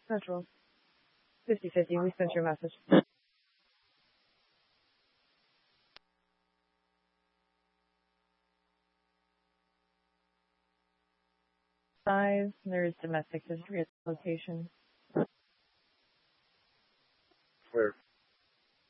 Central. 50-50, we sent your message. 5, there is domestic history at the location. Where?